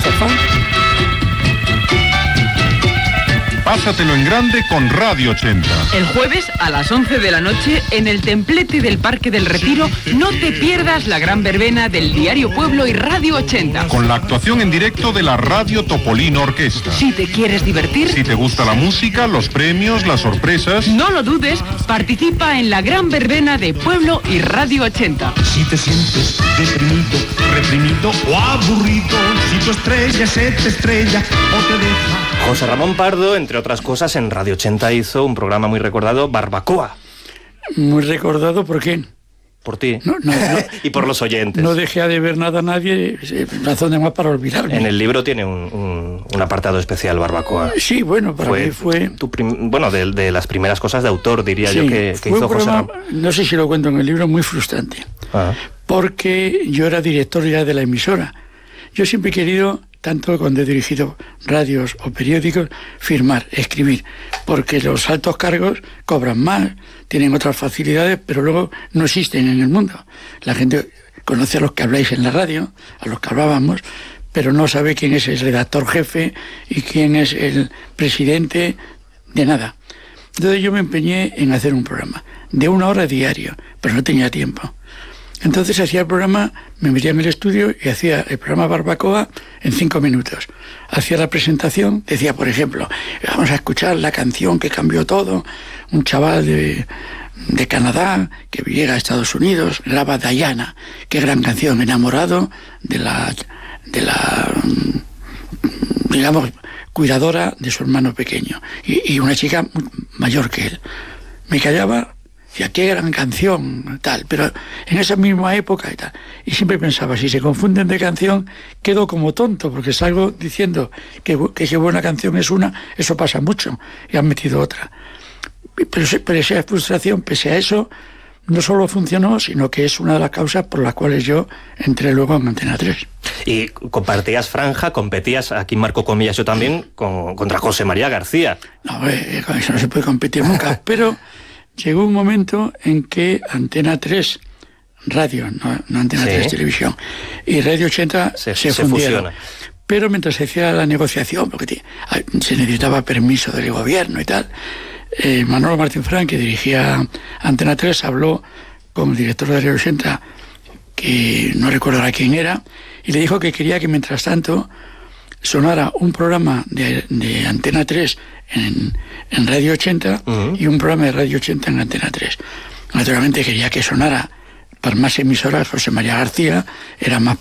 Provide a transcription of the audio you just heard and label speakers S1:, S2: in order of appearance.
S1: sofá.
S2: Pásatelo en grande con Radio 80.
S3: El jueves a las 11 de la noche en el templete del Parque del Retiro no te pierdas la gran verbena del Diario Pueblo y Radio 80.
S2: Con la actuación en directo de la Radio Topolino Orquesta.
S3: Si te quieres divertir,
S2: Si te gusta la música, los premios, las sorpresas.
S3: no lo dudes, participa en la gran verbena de Pueblo y Radio 80.
S4: Si te sientes deprimido, reprimido o aburrido, si tu estrella se te estrella o te deja.
S5: José Ramón Pardo, entre otras cosas, en Radio 80 hizo un programa muy recordado, Barbacoa.
S1: Muy recordado, ¿por quién?
S5: Por ti.
S1: No,
S5: y por los oyentes.
S1: No dejé de ver nada a nadie, razón de más para olvidarme.
S5: En el libro tiene un apartado especial, Barbacoa.
S1: Sí, bueno, para mí fue...
S5: de las primeras cosas de autor, diría yo, que
S1: fue
S5: hizo
S1: un
S5: José
S1: programa,
S5: Ramón.
S1: no sé si lo cuento en el libro, muy frustrante. Porque yo era director ya de la emisora. Yo siempre he querido, tanto cuando he dirigido radios o periódicos, firmar, escribir, porque los altos cargos cobran más, tienen otras facilidades, pero luego no existen en el mundo. La gente conoce a los que habláis en la radio, a los que hablábamos, pero no sabe quién es el redactor jefe y quién es el presidente de nada. Entonces yo me empeñé en hacer un programa de 1 hora diario, pero no tenía tiempo. Entonces hacía el programa, me metía en el estudio y hacía el programa Barbacoa en 5 minutos. Hacía la presentación, decía, por ejemplo, vamos a escuchar la canción que cambió todo. Un chaval de Canadá que llega a Estados Unidos, graba Diana, qué gran canción, enamorado de la digamos, cuidadora de su hermano pequeño. Y una chica mayor que él. Me callaba. Decía, qué gran canción, tal, pero en esa misma época y tal. Y siempre pensaba, si se confunden de canción, quedo como tonto, porque salgo diciendo que buena canción es una, eso pasa mucho, y han metido otra. Pero esa frustración, pese a eso, no solo funcionó, sino que es una de las causas por las cuales yo entré luego en Antena 3.
S5: Y compartías franja, competías, aquí marco comillas yo también, contra José María García.
S1: No, con eso no se puede competir nunca, pero... Llegó un momento en que Antena 3 Radio, no Antena 3 Televisión, y Radio 80 se fundieron.
S5: Fusiona.
S1: Pero mientras se hacía la negociación, porque se necesitaba permiso del gobierno y tal, Manolo Martín Frank, que dirigía Antena 3, habló con el director de Radio 80, que no recuerdo ahora quién era, y le dijo que quería que mientras tanto sonara un programa de Antena 3 en Radio 80 y un programa de Radio 80 en Antena 3. Naturalmente quería que sonara para más emisoras. José María García era más